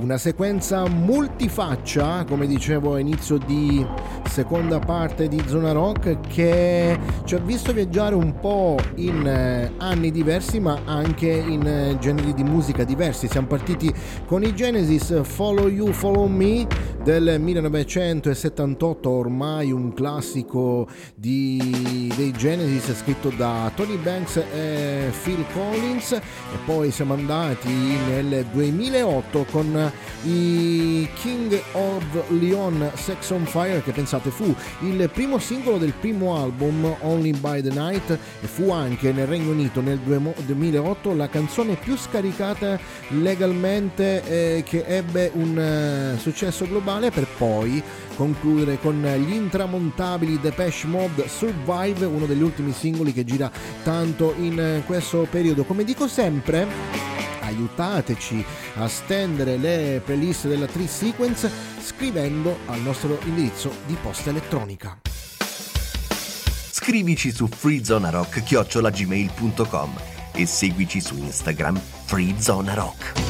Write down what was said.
una sequenza multifaccia, come dicevo a inizio di seconda parte di Zona Rock, che ci ha visto viaggiare un po' in anni diversi ma anche in generi di musica diversi. Siamo partiti con i Genesis, Follow You, Follow Me del 1978, ormai un classico dei Genesis, scritto da Tony Banks e Phil Collins. E poi siamo andati nel 2008 con i King of Leon, Sex on Fire, che pensate fu il primo singolo del primo album Only by the Night, e fu anche nel Regno Unito nel 2008 la canzone più scaricata legalmente, che ebbe un successo globale, per poi concludere con gli intramontabili Depeche Mode, Survive, uno degli ultimi singoli che gira tanto in questo periodo. Come dico sempre, aiutateci a stendere le playlist della Tree Sequence scrivendo al nostro indirizzo di posta elettronica. Scrivici su freezonarock@gmail.com e seguici su Instagram freezonarock.